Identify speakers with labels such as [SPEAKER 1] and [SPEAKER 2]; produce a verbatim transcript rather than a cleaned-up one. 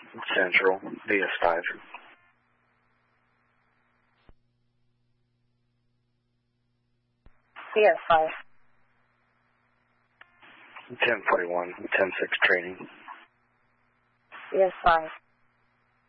[SPEAKER 1] Central, V S five.
[SPEAKER 2] V S five.
[SPEAKER 1] ten forty-one, ten six training.
[SPEAKER 2] V S five.